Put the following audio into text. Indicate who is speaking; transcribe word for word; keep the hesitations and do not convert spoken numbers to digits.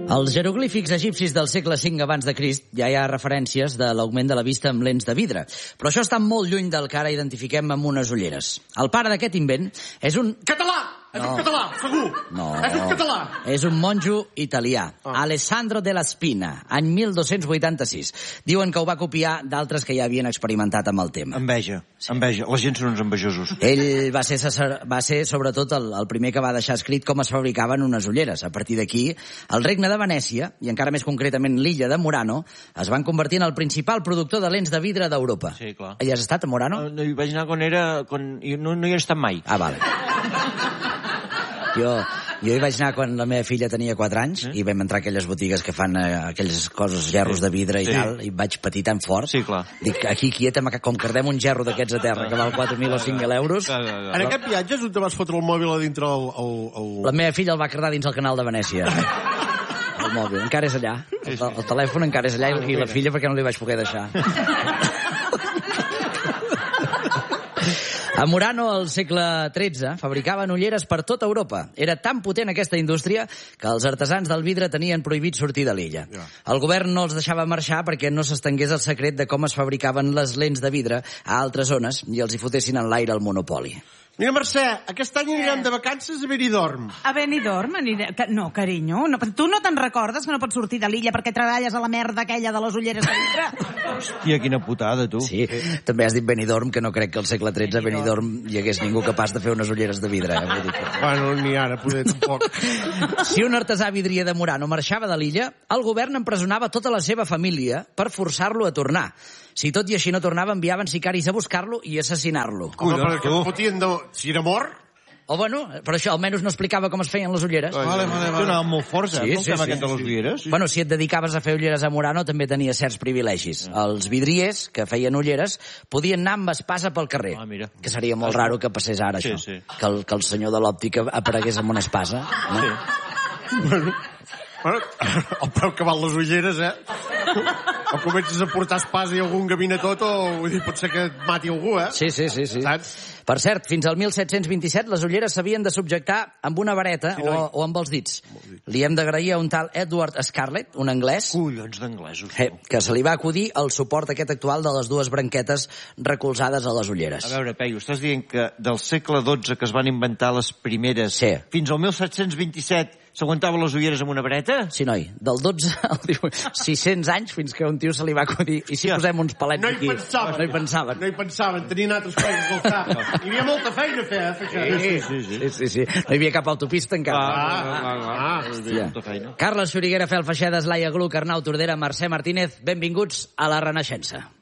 Speaker 1: Als jeroglífics egipcis del segle cinc abans de Crist ja hi ha referències de l'augment de la vista amb lents de vidre. Però això està molt lluny del que ara identifiquem amb unes ulleres. El pare d'aquest invent és un...
Speaker 2: Català! És
Speaker 1: No.
Speaker 2: un català, segur!
Speaker 1: No.
Speaker 2: És un català!
Speaker 1: És un monjo italià,
Speaker 2: Ah.
Speaker 1: Alessandro della Spina, any mil dos-cents vuitanta-sis. Diuen que ho va copiar d'altres que ja havien experimentat amb el tema.
Speaker 3: Enveja, enveja. La gent són uns envejosos.
Speaker 1: Ell va ser, va ser sobretot el, el primer que va deixar escrit com es fabricaven unes ulleres. A partir d'aquí, el regne de Venècia, i encara més concretament l'illa de Murano, es van convertir en el principal productor de lents de vidre d'Europa.
Speaker 3: Sí, clar.
Speaker 1: Hi has estat a Murano?
Speaker 3: No, no hi vaig anar quan era... Quan, no, no hi he estat mai.
Speaker 1: Ah, vale. Jo, jo hi vaig anar quan la meva filla tenia quatre anys, eh? I vam entrar a aquelles botigues que fan eh, aquelles coses, gerros de vidre i
Speaker 3: Sí.
Speaker 1: tal, i vaig patir tan fort.
Speaker 3: Sí, clar.
Speaker 1: Dic, aquí quieta, com cardem un gerro d'aquests a terra, que val quatre mil o cinc mil euros.
Speaker 3: Clar, clar, clar.
Speaker 2: En aquest viatge és on te vas fotre el mòbil a dintre el... el, el...
Speaker 1: La meva filla el va cardar dins el canal de Venècia. El mòbil, encara és allà. El, el telèfon encara és allà, i la filla perquè no li vaig poder deixar. A Murano, al segle tretze, fabricaven ulleres per tota Europa. Era tan potent aquesta indústria que els artesans del vidre tenien prohibit sortir de l'illa. El govern no els deixava marxar perquè no s'estengués el secret de com es fabricaven les lents de vidre a altres zones i els hi fotessin en l'aire el monopoli.
Speaker 2: Mira, Mercè, aquest any anirem de vacances a Benidorm.
Speaker 4: A Benidorm? Aniré... Que- No, carinyo, no, tu no te'n recordes que no pots sortir de l'illa perquè treballes a la merda aquella de les ulleres de vidre?
Speaker 3: Hòstia, quina putada, tu.
Speaker 1: Sí, també has dit Benidorm, que no crec que al segle tretze a Benidorm hi hagués ningú capaç de fer unes ulleres de vidre. Eh? Vull dir que...
Speaker 2: Bueno, ni ara, poder tampoc.
Speaker 1: Si un artesà vidrier de Murano marxava de l'illa, el govern empresonava tota la seva família per forçar-lo a tornar. Si tot i així no tornava, enviaven sicaris a buscar-lo i assassinar-lo.
Speaker 2: Home,
Speaker 3: Collons,
Speaker 2: perquè
Speaker 3: tu.
Speaker 2: em fotien de... Si era mort...
Speaker 1: O bueno, però això almenys no explicava com es feien les ulleres.
Speaker 3: Vale, vale, vale. Tu anaves molt forts, eh? Sí, sí, sí, aquest de les ulleres.
Speaker 1: Bueno, si et dedicaves a fer ulleres a Murano, també tenies certs privilegis. Els vidriers, que feien ulleres, podien anar amb espasa pel carrer.
Speaker 3: Ah, mira.
Speaker 1: Que seria molt raro que passés ara,
Speaker 3: Sí,
Speaker 1: això.
Speaker 3: sí.
Speaker 1: Que, el, que el senyor de l'òptica aparegués amb una espasa. No?
Speaker 3: Sí.
Speaker 2: Bueno, bueno, el preu que val les ulleres, eh? O comences a portar espasa i algun gabinetot o vull dir, pot ser que et mati algú, eh?
Speaker 1: Sí, sí, sí, sí.
Speaker 2: Saps?
Speaker 1: Per cert, fins al disset vint-i-set les ulleres s'havien de subjectar amb una vareta
Speaker 2: Sí,
Speaker 1: o,
Speaker 2: noi.
Speaker 1: o amb els dits. Li hem d'agrair a un tal Edward Scarlett, un anglès,
Speaker 3: Collons d'anglesos.
Speaker 1: eh, que se li va acudir el suport aquest actual de les dues branquetes recolzades a les ulleres.
Speaker 3: A veure, Peyu, estàs dient que del segle dotze que es van inventar les primeres
Speaker 1: Sí.
Speaker 3: fins al disset vint-i-set s'aguantava les ulleres amb una vareta?
Speaker 1: Sí, noi, del dotze al divuit, sis-cents anys fins que a un tio se li va acudir. I si
Speaker 3: Ja.
Speaker 1: posem uns palets
Speaker 2: No hi
Speaker 1: aquí?
Speaker 2: pensaven.
Speaker 1: No hi pensaven.
Speaker 2: No hi pensaven, tenien altres coses al cap. Hi havia molta feina a fer, eh? fer això.
Speaker 3: Sí, sí, sí.
Speaker 1: Sí, sí, sí. No hi havia cap autopista encara.
Speaker 3: Ah, ah, ah, ah.
Speaker 1: Hòstia.
Speaker 3: Molta feina.
Speaker 1: Carles Xuriguera, Fel Feixedes, Laia Gluck, Arnau Tordera, Mercè Martínez, benvinguts a la Renaixença.